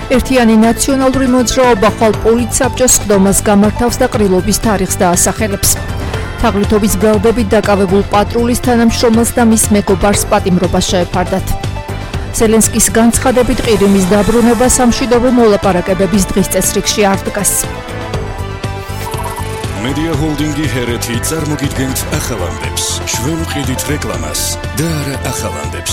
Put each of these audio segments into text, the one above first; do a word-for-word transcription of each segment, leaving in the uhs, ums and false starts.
ერთიანი ნაციონალური მოძრაობა ხვალ პოლიცსაბჭოს სხდომას გამართავს და ყრილობის თარიღს დაასახელებს. თაღლითობის ბრალდებით დაკავებულ პატრულის თანამშრომელს და მის მეგობარს პატიმრობა შეეფარდათ. ზელენსკის განცხადებით ყირიმის დაბრუნება სამშვიდობო მოლაპარაკებების დღის წესრიგში არ დგას. Media Holdingi ჰერეთი წარმოგიდგენთ ახალამდებს. ჩვენ ვყიდით რეკლამას და არა ახალამდებს.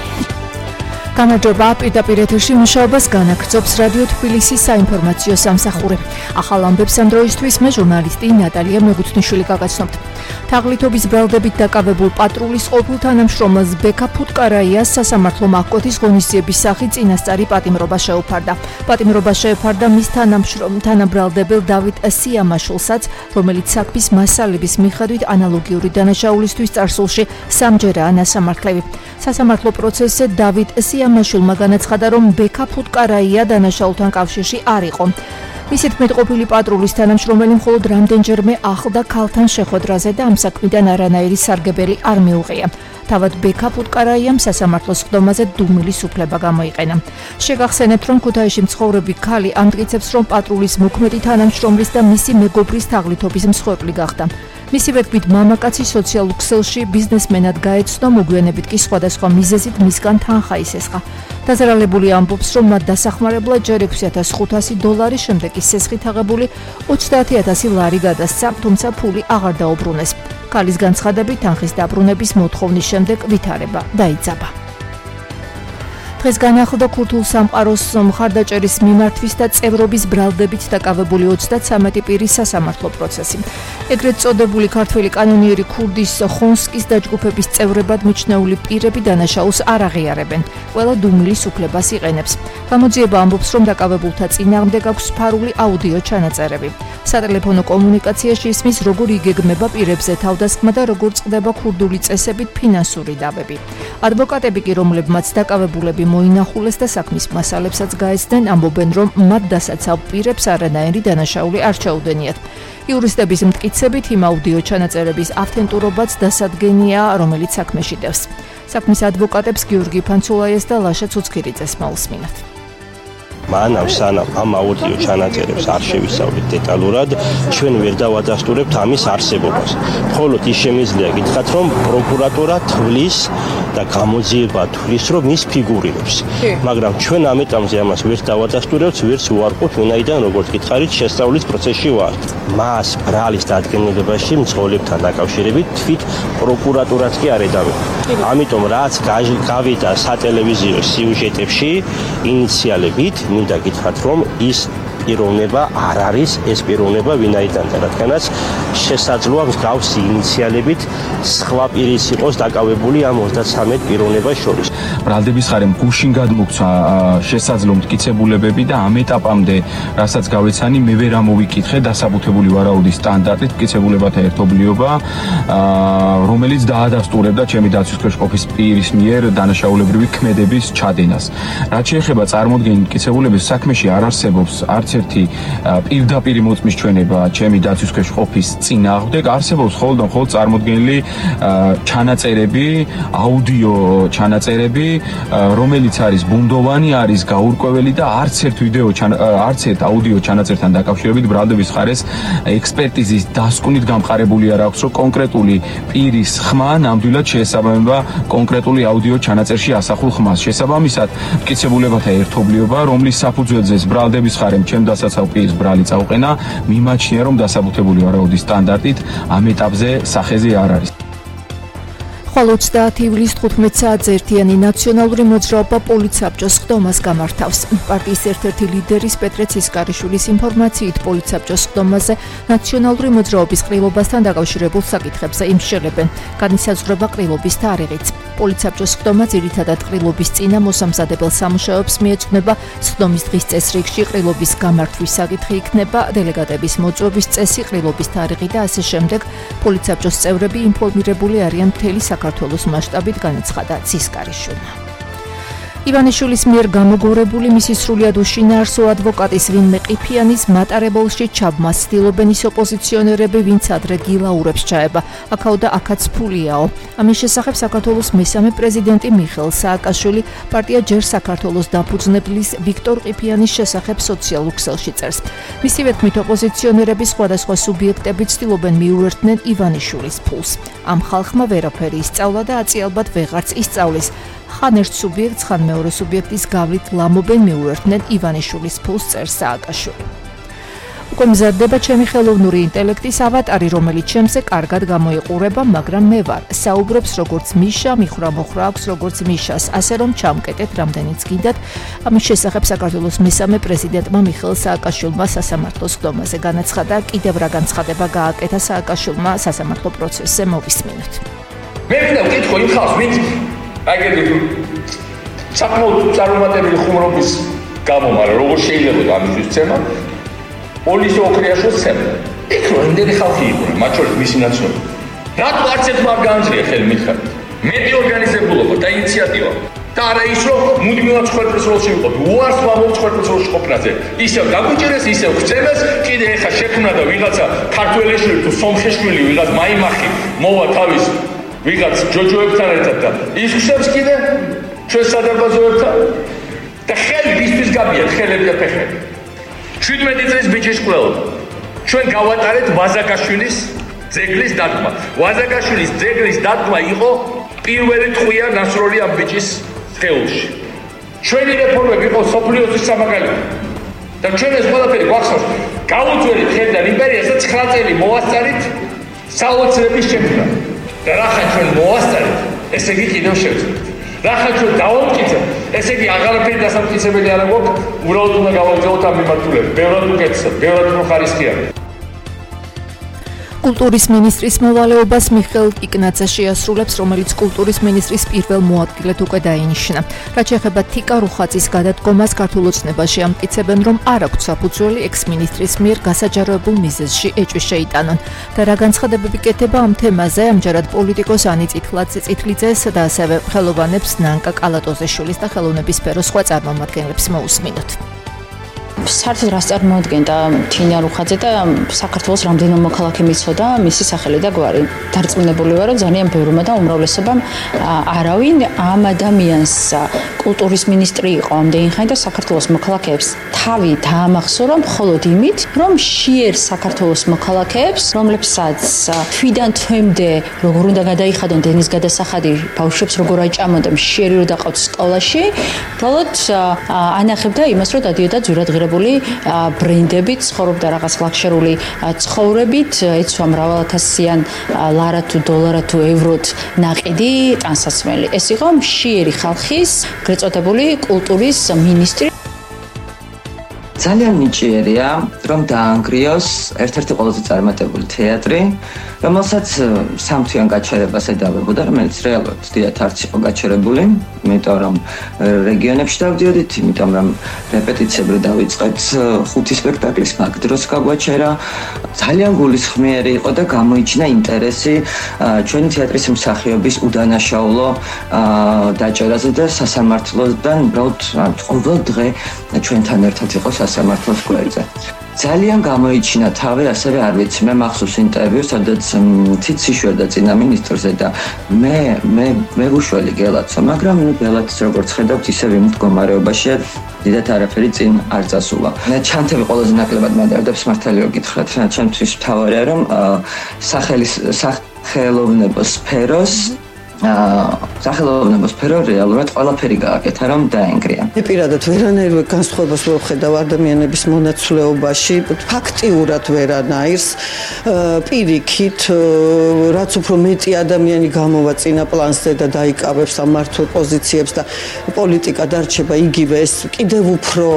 გამარჯობა, პირდაპირ ეთერში მუშაობას განაგრძობს რადიო თბილისის საინფორმაციო სამსახური. ახალ ამბებს ამ დროისთვის მე ჟურნალისტი ნატალია მეგუთნიშვილი გაგაცნობთ. თაღლითობის ბრალდებით დაკავებულ პატრულის ყოფილ თანამშრომელს ბექა ფუტკარაიას სასამართლო მაღკოთის ღონისძიების სახით წინასწარი პატიმრობა შეუფარდა. პატიმრობა შეეფარდა მის თანამშრომ თანაბრალდებელ დავით სიამაშულსაც, რომელიც საქმის მასალების მიხედვით ანალოგიური დანაშაულისთვის წარსულში სამჯერაა ნასამართლები. სასამართლო პროცესზე დავით სიამაშულმა განაცხადა, რომ ბექა ფუტკარაია დანაშაულთან კავშირში არ იყო. მისი თქმით, ყოფილი პატრულის თანამშრომელი მხოლოდ რამდენჯერმე ახლდა ქალთან შეხვედრაზე და ამ საქმიდან არანაირი სარგებელი არ მიუღია. თავად ბექა ფუტკარაიამ სასამართლოს სხდომაზე დუმილის უფლება გამოიყენა. შეგახსენებთ, რომ ქუთაისში მცხოვრები ქალი ამტკიცებს, რომ პატრულის მოქმედი თანამშრომლის და მისი მეგობრის თაღლითობის მსხვერპლი გახდა. მისივე თქმით, მამაკაცი სოციალურ ქსელში ბიზნესმენად გაეცნო, მოგვიანებით კი სხვადასხვა მიზეზით მისგან თანხა ისესხა. დაზარალებული ამბობს, რომ მათ დასახმარებლად ჯერ ექვსი ათას ხუთასი დოლარი, შემდეგ კი სესხით აღებული ოცდაათი ათასი ლარი გადასცა, თუმცა ფული აღარ დაუბრუნეს. ქალის განცხადებით, თანხის დაბრუნების მოთხოვნის შემდეგ ვითარება დაიძაბა. დღეს განახლდა ქურთულ სამყაროს მხარდაჭერის მიმართვის და წევრობის ბრალდებით დაკავებული ოცდათვრამეტი პირის სასამართლო პროცესი. ეგრეთ წოდებული ქართველი კანონიერი ქურდის ხონსკის დაჯგუფების წევრებად მიჩნეული პირები დანაშაულს არ აღიარებენ. ყველა დუმილის უფლებას იყენებს. გამოძიება ამბობს, რომ დაკავებულთა წინააღმდეგ აქვს სფარული აუდიო ჩანაწერები. სატელეფონო კომუნიკაციაში ისმის, როგორ იგეგმება პირებზე თავდასხმა და როგორ წყდება ქურდული წესებით ფინანსური დავები. ადვოკატები კი, რომლებმაც დაკავებულები მოინახულეს და საქმის მასალებსაც გაეცდნენ, ამბობენ, რომ მათ დასაცავ პირებს არანაირი დანაშაული არ ჩაუდენიათ. იურისტების მტკიცებით, იმ აუდიო ჩანაწერების ავთენტურობაც დასადგენია, რომელიც საქმეში დევს. საქმის ადვოკატებს გიორგი ფანცულაიას და ლაშა ცუცქირიძეს მოусმინათ. მანამ სანამ ამ აუდიო ჩანაწერებს არ შევისწავლეთ დეტალურად, ჩვენ ვერ დავადასტურებთ ამის არსებობას. მხოლოდ ის შემიძლია გითხრათ, რომ პროკურატურა თვლის და გამოძიება თვლის, რომ ის ფიგურირებს. მაგრამ ჩვენ ამ ეტაპზე ამას ვერ დავადასტურებთ, ვერც უარყოფთ, ვინაიდან როგორც გითხარით, შესწავლის პროცესში ვართ. მას ბრალის დადგენილებაში მძღოლებთან დაკავშირებით თვით პროკურატურაც კი არ ედავება. ამიტომ რაც გავიდა სატელევიზიო სიუჟეტებში ინიციალებით, მინდა გითხრათ, რომ ის პიროვნება არ არის ეს პიროვნება ვინაიდან და რადგანაც შესაძლოა მსგავსი ინიციალებით სხვა პირის იყოს დაკავებული ამ ოცდათვრამეტ პიროვნებას შორის. ბრალდების ხარემ გუშინ გადმოგცა შესაძლო მტკიცებულებები და ამ ეტაპამდე, რასაც გავეცანი, მე ვერ ამოვიკითხე დასაბუთებული ვარაუდის სტანდარტით მტკიცებულებათა ერთობლიობა, რომელიც დაადასტურებდა ჩემი დაცვის ქვეშ ყოფის პირის მიერ დანაშაულებრივი ქმედების ჩადენას. რაც შეეხება წარმოდგენილ მტკიცებულების, საქმეში არ არსებობს არც ერთი პირდაპირი მოწმის ჩვენება ჩემი დაცვის ქვეშ ყოფის წინააღმდეგ, არსებობს მხოლოდ და მხოლოდ წარმოდგენილი ჩანაწერები, აუდიო ჩანაწერები, რომელიც არის ბუნდოვანი, არის გაურკვეველი და არც ერთ ვიდეო არც ერთ აუდიო ჩანაწერთან დაკავშირებით ბრალდების ხარეს ექსპერტიზის დასკვნით გამყარებული არ აქვს, რომ კონკრეტული პირის ხმა ნამდვილად შეესაბამება კონკრეტული აუდიო ჩანაწერში ასახულ ხმას. შესაბამისად, მტკიცებულებათა ერთობლიობა, რომლის საფუძველზეც ბრალდების ხარემ ჩემ დასაცავ პირს ბრალი წაუყენა, მიმაჩნია, რომ დასაბუთებული ვარაუდის სტანდარტით ამ ეტაპზე სახეზე არ არის. ხვალ ოცდაათი ივლისს თხუთმეტ საათზე ერთიანი ნაციონალური მოძრაობა პოლიცსაბჭოს სხდომას გამართავს. პარტიის ერთ-ერთი ლიდერის პეტრე ცისკარიშვილის ინფორმაციით, პოლიცსაბჭოს სხდომაზე ნაციონალური მოძრაობის ყრილობასთან დაკავშირებულ საკითხებზე იმსჯელებენ. განისაზღვრება ყრილობის თარიღიც. პოლიცსაბჭოს სხდომა ძირითადად ყრილობის წინა მოსამზადებელ სამუშაოებს მიეძღვნება. სხდომის დღის წესრიგში ყრილობის გამართვის საკითხი იქნება, დელეგატების მოწვევის წესი, ყრილობის თარიღი და ასე შემდეგ. პოლიცსაბჭოს წევრები ინფორმირებული არიან მთელი საქართველოს მასშტაბით, განაცხადა ცისკარიშვილმა. ივანიშვილის მიერ გამოგორებული მისი სრულიად უშინაარსო ადვოკატის ვინმე ყიფიანის მატარებელში ჩაბმას ცდილობენ ის ოპოზიციონერები, ვინც ადრე გილაურებს ჩაება. აქაო და აქაც ფულიაო. ამის შესახებ საქართველოს მესამე პრეზიდენტი მიხეილ სააკაშვილი პარტია ჯერ საქართველოს დაფუძნებლის ვიქტორ ყიფიანის შესახებ სოციალურ ქსელში წერს. მისივე თქმით, ოპოზიციონერები სხვადასხვა სუბიექტები ცდილობენ მიუერთდნენ ივანიშვილის ფულს. ამ ხალხმა ვერაფერი ისწავლა და აწიალბად ვეღარც ისწავლის. ხან ერთ სუბიექტს, ხან მეორე სუბიექტის გავლით ლამობენ მიუერთდნენ ივანიშვილის ფულს, წერს სააკაშვილი. უკვე მზადდება ჩემი ხელოვნური ინტელექტის ავატარი, რომელიც ჩემზე კარგად გამოიყურება, მაგრამ მე ვარ. საუბრობს როგორც მიშა, მიხრა მოხრა აქვს როგორც მიშას, ასე რომ ჩამკეტეთ რამდენიც გინდათ. ამის შესახებ საქართველოს მესამე პრეზიდენტმა მიხეილ სააკაშვილმა სასამართლოს ხდომაზე განაცხადა, კიდევ რა განცხადება გააკეთა სააკაშვილმა სასამართლო პროცესზე, მოვისმინოთ. მე მინდა ვკითხო იმ ხალხს, ვინც აგერი საკმაოდ წარუმატებელი ხუმრობის გამო, მაგრამ როგორ შეიძლება ამისთვის ცემა? პოლიცია ოქრიაშოს ცემა. იქ რომ იმდენი ხალხი იყო, მათ შორის მისი ნაცნობი. რატო არც ერთმა არ გაანწრია ხელი მითხარით? მეტი ორგანიზებულობა და ინიციატივა. და არა ის რომ მუდმივად ცხვერპლის როლში ვიყოთ. უარს ვამბობ ცხვერპლის როლში ყოფნაზე. ისევ დაგვიჭირეს, ისევ გწევეს, კიდე ეხა შექმნა და ვიღაცა ქართველეშვილი თუ სომხეშვილი ვიღაც მაიმახი მოვა თავის ვიღაც ჯოჯოებთან ერთად და ის ხსებს კიდე ჩვენ სადარბაზოებთან და ხელი ვისთვის გაბიათ ხელები და ფეხები. შვიდმეტი წლის ბიჭის კვლევა. ჩვენ გავატარეთ ვაზაკაშვილის ძეგლის დადგმა. ვაზაკაშვილის ძეგლის დადგმა იყო პირველი ტყვია ნასროლი ამ ბიჭის სხეულში. ჩვენი რეფორმები იყო სოფლიოსის სამაგალითო. და ჩვენ ეს ყველაფერი გვახსოვს. გაუძველით ხელიდან იმპერიას და ცხრა წელი მოვასწარით საოცრების შექმნა. და რახან ჩვენ მოვასწარეთ, ესე იგი კიდევ შევძლებთ. რახან ჩვენ დავამტკიცებთ, ესე იგი აღარაფერი დასამტკიცებელი არ აქვს, უბრალოდ უნდა გავაგზავნოთ ამ მიმართულებით. ბევრად უკეთესად, ბევრად უფრო ხარისხიანი. კულტურის მინისტრის მოვალეობას მიხეილ კიკნაძე შეასრულებს, რომელიც კულტურის მინისტრის პირველ მოადგილედ უკვე დაინიშნა. რაც შეეხება თიკა რუხაძის გადადგომას, ქართულ ოცნებაში ამტკიცებენ, რომ არ აქვს საფუძველი ექს-მინისტრის მიერ გასაჯაროებულ მიზეზში ეჭვი შეიტანონ. და რა განცხადებები კეთება ამ თემაზე, ამჯერად პოლიტიკოს ანი წითლიძეს და ასევე ხელოვანებს ნანკა კალატოზეშვილის და ხელოვნების სფეროს სხვა წარმომადგენლებს მოусმინოთ. საერთოდ რას წარმოადგენდა თინა რუხაძე და საქართველოს რამდენიმე მოქალაქე მიცოდა მისი სახელი და გვარი. დარწმუნებული ვარ, რომ ძალიან ბევრმა და უმრავლესობამ არავინ ამ ადამიანს კულტურის მინისტრი იყო ამდენი ხანი და საქართველოს მოქალაქეებს თავი დაამახსოვრა მხოლოდ იმით, რომ შეერ საქართველოს მოქალაქეებს, რომლებსაც თვიდან თვემდე როგორ უნდა გადაიხადონ დენის გადასახადი, ბავშვებს როგორ აჭამონ და შეერი რო დაყავთ სკოლაში, უბრალოდ ანახებდა იმას, რომ დადიოდა ძვირადღირებული ბრენდებით, ცხოვრობდა რაღაც ლაქშერული ცხოვრებით, ეცვა მრავალათასიან ლარა თუ დოლარა თუ ევროთ ნაყიდი ტანსაცმელი. ეს იყო მშიერი ხალხის ეგრეთ წოდებული კულტურის მინისტრი. ძალიან ნიჭიერია, რომ დაანგრიოს ერთ-ერთი ყველაზე წარმატებული თეატრი, რომელსაც სამთვიან გაჩერებას ედავებოდა, რომელიც რეალურად დიდად არც იყო გაჩერებული, იმიტომ რომ რეგიონებში დავდიოდით, იმიტომ რომ რეპეტიციები დავიწყეთ ხუთი სპექტაკლის მაგ დროს გაგვაჩერა. ძალიან გულისხმიერი იყო და გამოიჩინა ინტერესი ჩვენი თეატრის მსახიობის უდანაშაულო დაჭერაზე და სასამართლოდან უბრალოდ ყოველ დღე ჩვენთან ერთად იყო სასამართლოს გვერდზე. ძალიან გამოიჩინა თავი, ასევე არ ვიცი, მე მახსოვს ინტერვიუ, სადაც თიცი შვერდა წინა მინისტრზე და მე მე მე ვუშველი გელაცო, მაგრამ ნუ გელაცს როგორც ხედავთ, ისევ იმ მდგომარეობაშია, დიდათ არაფერი წინ არ წასულა. მე ჩანთები ყველაზე ნაკლებად მადარდებს მართალია გითხრათ, ჩემთვის მთავარია, რომ სახელის სახელოვნებო სფეროს სახელოვნებო სფერო რეალურად ყველაფერი გააკეთა, რომ დაენგრია. მე პირადად ვერანაირ განსხვავებას ვერ ვხედავ ადამიანების მონაცვლეობაში, ფაქტიურად ვერანაირს, პირიქით, რაც უფრო მეტი ადამიანი გამოვა წინა პლანზე და დაიკავებს ამ მართულ პოზიციებს და პოლიტიკა დარჩება იგივე, ეს კიდევ უფრო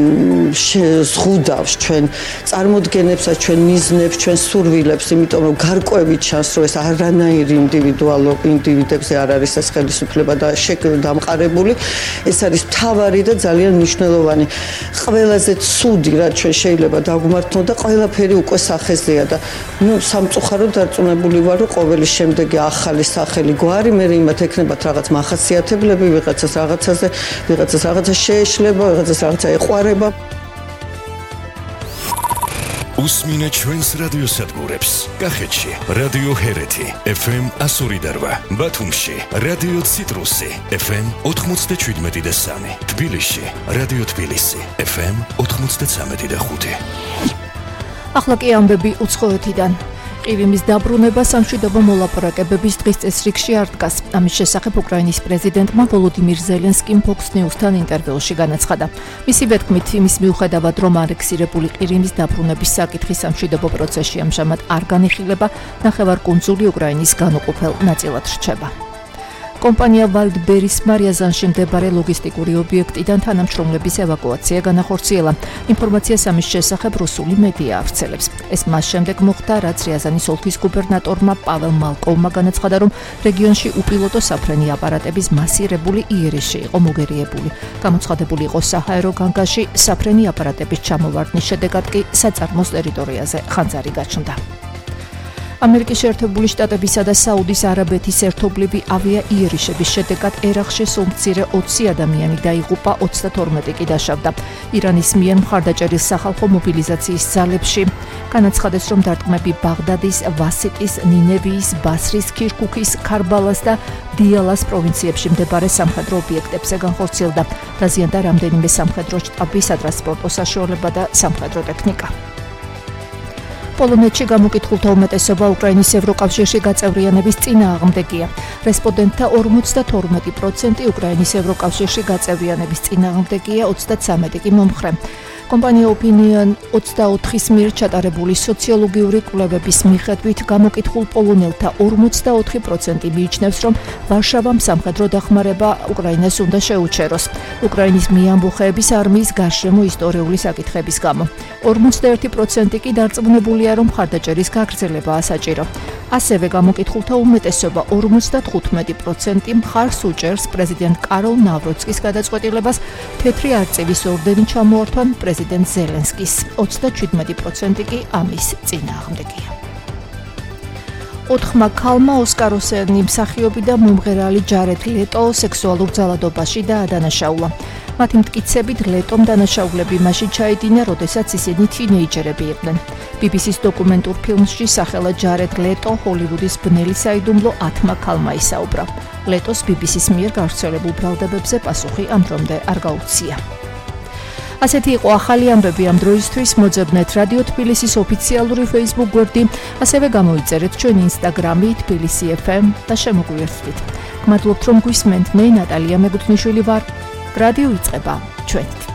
ზღუდავს ჩვენ წარმოდგენებსაც, ჩვენ მიზნებს, ჩვენ სურვილებს, იმიტომ რომ გარკვევით ჩანს, რომ ეს არანაირი ინდივიდუალო ინდივიდუალ დოკუმენტებზე არ არის ეს ხელისუფლება და დამყარებული. ეს არის მთავარი და ძალიან მნიშვნელოვანი. ყველაზე ცუდი, რაც ჩვენ შეიძლება დაგვმართნო და ყველაფერი უკვე სახეზეა და ნუ სამწუხაროდ დარწმუნებული ვარ, რომ ყოველი შემდეგი ახალი სახელი გვარი, მე იმათ ექნებათ რაღაც მახასიათებლები, ვიღაცას რაღაცაზე, ვიღაცას რაღაცა შეეშლება, ვიღაცას რაღაცა ეყვარება. უსმინე ჩვენს რადიოსადგურებს. კახეთში რადიო ჰერეთი ეფ ემ εκατო ორი და რვა, ბათუმში რადიო ციტრუსი ეფ ემ ოთხმოცდაშვიდმეტი და სამი, თბილისში რადიო თბილისი ეფ ემ ოთხმოცდაცამეტი და ხუთი. ახლა კი ამბები უცხოეთიდან. ყირიმის დაბრუნება სამშვიდობო მოლაპარაკებების დღის წესრიგში არ დგას. ამის შესახებ უკრაინის პრეზიდენტმა ვოლოდიმირ ზელენსკიმ Fox News-თან ინტერვიუში განაცხადა. მისი ვეთქმით, იმის მიუხედავად, რომ ანექსირებული ყირიმის დაბრუნების საკითხი სამშვიდობო პროცესში ამჟამად არ განიხილება, ნახევარკუნძული უკრაინის განუყოფელ ნაწილად რჩება. კომპანია ვალდბერის მარიაზანში მდებარე ლოგისტიკური ობიექტიდან თანამშრომლების ევაკუაცია განახორციელა. ინფორმაციას ამის შესახებ რუსული მედია ავრცელებს. ეს მას შემდეგ მოხდა, რაც რიაზანის ოლქის გუბერნატორმა პაվել მალკოვმა განაცხადა, რომ რეგიონში უპილოტო საფრენი აპარატების მასირებული იერიში იყო მოგერიებული. გამოცხადებული იყო საჰაერო განგაში საფრენი აპარატების ჩამოვარდნის შედეგად კი საწარმოს ტერიტორიაზე ხანძარი გაჩნდა. ამერიკის შეერთებული შტატებისა და საუდის არაბეთის ერთობლივი ავიაიერიშების შედეგად ერაყში სულ მცირე ოცი ადამიანი დაიღუპა, ოცდათორმეტი კი დაშავდა. ირანის მიერ მხარდაჭერილ სახალხო მობილიზაციის ძალებში განაცხადეს, რომ დარტყმები ბაღდადის, ვასიტის, ნინევიის, ბასრის, ქირქუქის, ქარბალას და დიალას პროვინციებში მდებარე სამხედრო ობიექტებზე განხორციელდა. დაზიანდა რამდენიმე სამხედრო შტაბი, სატრანსპორტო საშუალება და სამხედრო ტექნიკა. პოლონეთში გამოკითხულთა უმეტესობა უკრაინის ევროკავშირში გაწევრიანების წინააღმდეგია. რესპონდენტთა ორმოცდათორმეტი პროცენტი უკრაინის ევროკავშირში გაწევრიანების წინააღმდეგია, ოცდაცამეტი კი მომხრე. კომპანია Opinion ოცდაოთხის მიერ ჩატარებული სოციოლოგიური კვლევების მიხედვით გამოკითხულ პოლონელთა ორმოცდაოთხი პროცენტი მიიჩნევს, რომ ვარშავამ სამხედრო დახმარება უკრაინას უნდა შეუჩეროს. უკრაინის მიამბოხეების არმიის გარშემო ისტორიული საკითხების გამო. ორმოცდაერთი პროცენტი კი დარწმუნებულია, რომ მხარდაჭერის გაგრძელებაა საჭირო. ასევე გამოკითხულთა უმეტესობა ორმოცდათხუთმეტი პროცენტი მხარს უჭერს პრეზიდენტ კაროლ ნავროცკის გადაწყვეტილებას თეთრი არწივის ორდენი ჩამოართვან პრეზიდენტ ზელენსკის. ოცდაშვიდმეტი პროცენტი კი ამის წინააღმდეგია. ოთხმა ქალმა ოსკაროსერნი მსახიობი და მომღერალი ჯარედ ლეტო სექსუალურ ძალადობაში დაადანაშაულა. მათი მტკიცებით ლეტომ დანაშაულები მაშინ ჩაიდინა, როდესაც ისინი თინეიჯერები იყვნენ. ბი ბი სის დოკუმენტურ ფილმში სახელად ჯარედ ლეტო ჰოლივუდის ბნელი საიდუმლო ათმა ქალმა ისაუბრა. ლეტოს ბი ბი სის მიერ გავრცელებულ ბრალდებებზე პასუხი ამ დრომდე არ გაუცია. ასეთი იყო ახალი ამბები ამ დროისთვის. მოძებნეთ რადიო თბილისის ოფიციალური Facebook გვერდი, ასევე გამოიწერეთ ჩვენი Instagram-ი თბილისი ეფ ემ და შემოგვიერთდით. გმადლობთ რომ გვისმენთ. მე ნატალია მეგუთნიშვილი ვარ. რადიო იწყება ჩვენით.